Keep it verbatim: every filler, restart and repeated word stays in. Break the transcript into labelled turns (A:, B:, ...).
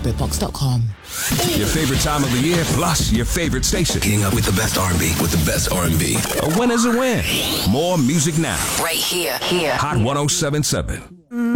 A: BritBox dot com.
B: Your favorite time of the year, plus your favorite station.
C: Getting up with the best R and B, with the best R and B.
B: A win is a win. More music now.
D: Right here, here.
B: Hot one oh seven point seven.